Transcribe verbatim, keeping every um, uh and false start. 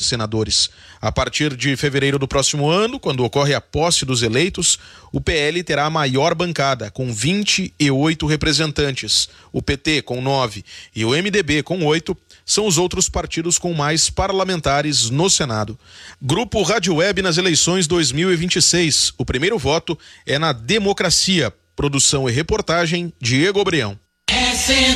senadores. A partir de fevereiro do próximo ano, quando ocorre a posse dos eleitos, o P L terá a maior bancada, com vinte e oito representantes. O P T com nove e o M D B com oito são os outros partidos com mais parlamentares no Senado. Grupo Rádio Web nas eleições dois mil e vinte e seis. O primeiro voto é na democracia. Produção e reportagem, Diego Obreão.